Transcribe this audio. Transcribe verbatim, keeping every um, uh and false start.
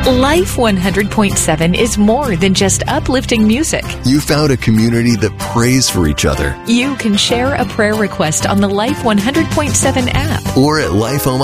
Life one hundred point seven is more than just uplifting music. You found a community that prays for each other. You can share a prayer request on the Life one hundred point seven app or at life